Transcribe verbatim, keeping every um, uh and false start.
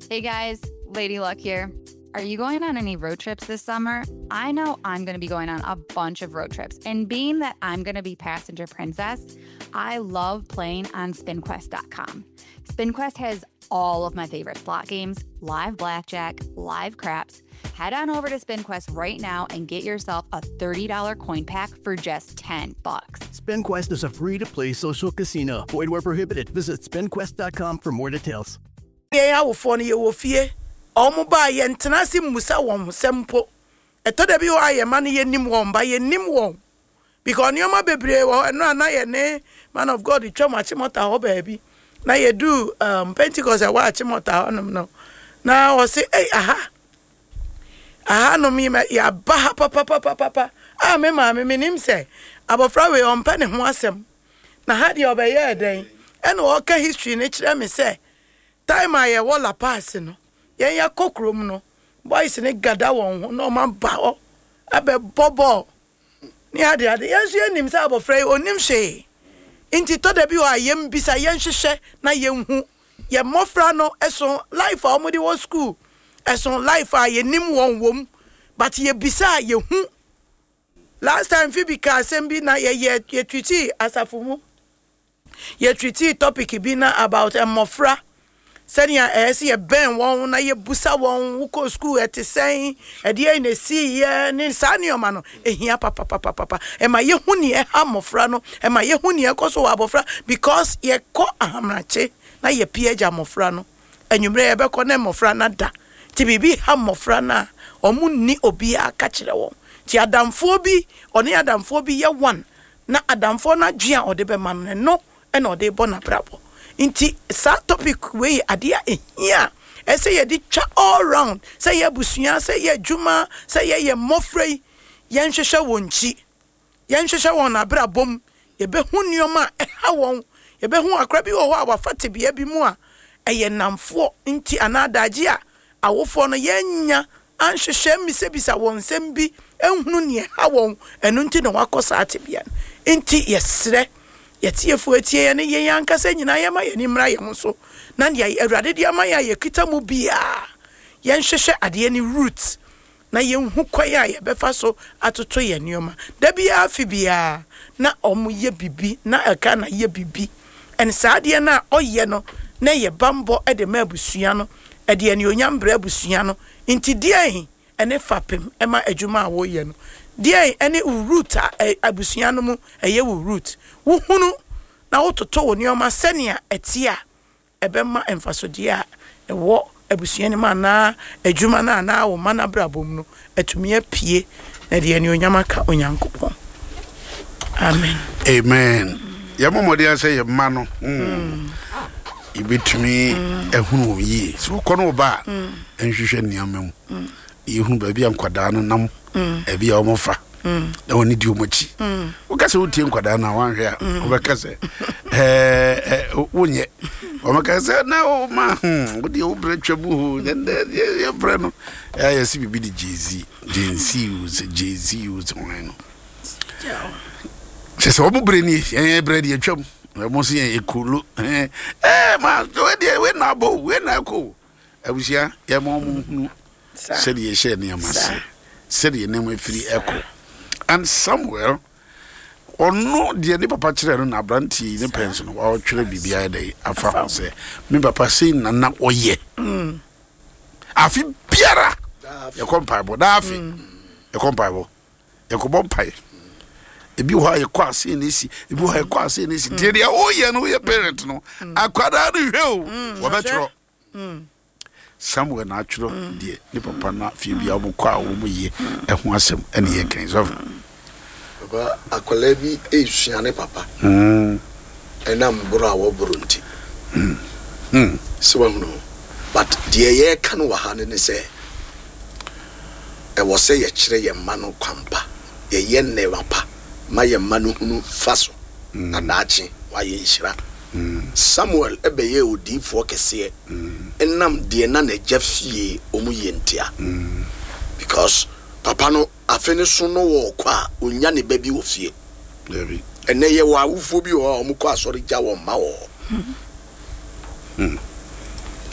Hey guys, Lady Luck here. Are you going on any road trips this summer? I know I'm going to be going on a bunch of road trips. And being that I'm going to be passenger princess, I love playing on spin quest dot com. SpinQuest has all of my favorite slot games, live blackjack, live craps. Head on over to SpinQuest right now and get yourself a thirty dollars coin pack for just ten bucks. SpinQuest is a free-to-play social casino. Void where prohibited. Visit spin quest dot com for more details. Yeah, I will phone you with fear. Omo ba ye ntena si musa won sempo. Eto da bi ho aye man ye nim won ba ye nim won. Because nyoma bebre wo no na ye ne man of God twa ma chimota ho ba bi. Na ye do um Pentecost e wa chimota ho no. Na wo say eh aha. Aha no mi ma ya ba papa papa papa. Ah me ma me nim say abofra we on pa ne ho asem. Na ha de obeye den. E no o ka history ne kire me say time aye wala pass no. Yen ya kokrom no boys ne gada won no man ba o abe bobo ni ade ade yensu enim sa abofra onim hwe inti to da bi o ayem bisa yen hwehwe na yen hu ye mofra no eso life a omodi wo school eso life a ye nim won wom but ye bisa ye hu last time fi bi ka asem bi na ye ye, ye twiti asafumu ye twiti topic bi na about a mofra Senya esi ye ben won na ye busa won uko school ete sen e de na si ye ni sani o ma no ehia papa papa papa e ma ye huni e ha mofra no e ma ye huni e koso wa abofra because ye ko ahamrache na ye pieja mofra no enwumre ye be ko na mofra na da ti bibi ha mofra na omu ni obi aka kire won ti adamfo bi oni adamfo bi ye one na adamfo na dua ode be man no e na ode bo na brabo inti sa topic we adia ehia e say ye di twa all round say ye busua say ye juma say ye ye mofrey ye nhwehwe wonchi ye nhwehwe won abrabom ye be hu nioma e ha won ye be hu akra bi wo ho abafate bia bi mu a e ye namfo inti anadaje a awofo no ye nya anhwehwe mi se bisa won sem bi ehunu ne ha won enu nti no wakosa ate bia inti ye sre yeti efu etie ye ne ye yankasa nyina ye ma ye ni mra ye so na ne awurade de ama ye kita mu bia ye nhwehwe ade ni root na ye hu kwaya ye befa so atoto ye nioma da bia afi bia na omu ye bibi na aka na ye bibi en saade na oye no na ye bambo e de ma abusua no e de ne onyambra abusua no inti die ene fapem e ma adwuma a wo ye no die ene root abusua no mu eye wo root wo hunu na wo toto wo nioma senia etia ebema emfasodie a ewo abusua ni ma na adwuma na na wo mana brabom no atumi apie na de ene onyama ka onyankopon amen amen ya momodi ase ye ma no mm ibetumi ehunu yi so kono ba enhwehwe niama mu ehunu ba bia nkwada no nam ebia omofa na woni di omochi o kase o tie nkwada na wanhwe a o be kase eh wonye o me kase na o ma hm o di o bretwabu ho ye bre no ya ya si bibi di jezi jensi use jezi use no se so mo bre ni eh bre di atwam mo se ye ekulu eh eh ma we di we na bo we na ko abusia ye mo mo se di ye she ni amase se di ne mo free echo and somewhere or no the any papa chire na abranti ne pension wa twere bibia dey afa say me papa say na na oye mm afi biara e compare da afi e compare e ko bon pai e bi ho ye kwa say na si e bi ho ye kwa say na si de de oye no ye parent no akwada no hwe o wo betro mm somewhere natural de ni papa na fi bia mo kwa wo mo ye e ho asem ene ye kan so baba akola bi esuane papa mm enam bro awo bronti mm mm so no but de ye kan wa ha ne se e wo se ye kire ye ma no kwampa ye ye ne wapa ma ye ma no hunu faso anachi wa ye nhira Samuel ebeye odifo kese enam de na na jafie omu yentia because papa no afene so no wo kwa onya ne babi wo fie David ene ye wa wufo bi wo omu kwa asori ja wo ma wo